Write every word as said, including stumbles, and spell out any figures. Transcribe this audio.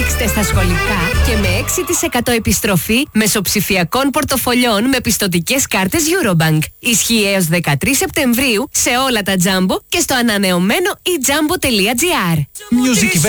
Στηρίξτε στα σχολικά και με έξι τοις εκατό επιστροφή μεσοψηφιακών πορτοφολιών με πιστωτικές κάρτες Eurobank. Ισχύει έως δεκατρείς Σεπτεμβρίου σε όλα τα Jumbo και στο ανανεωμένο e jumbo τελεία gr.